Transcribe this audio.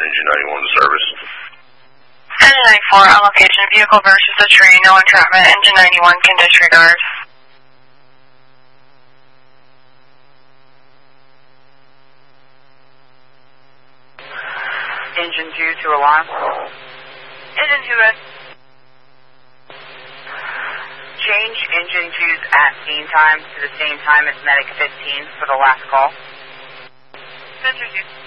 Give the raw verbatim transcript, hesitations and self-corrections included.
Engine ninety-one to service. Engine ninety-four, on location, vehicle versus a tree, no entrapment, Engine ninety-one can disregard. Engine two to alarm. Engine two, red. Change Engine two's at scene time to the same time as Medic fifteen for the last call. Sensor two.